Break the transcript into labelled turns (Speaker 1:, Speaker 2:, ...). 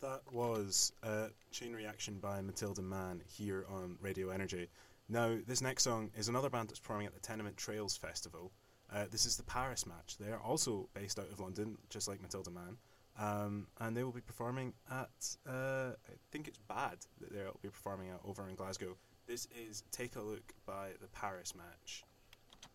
Speaker 1: That was Chain Reaction by Matilda Mann here on Radio Energy. Now, this next song is another band that's performing at the Tenement Trails Festival. This is the Paris Match. They are also based out of London, just like Matilda Mann. And they will be performing at, I think it's Bad that they'll be performing at over in Glasgow. This is Take a Look by the Paris Match.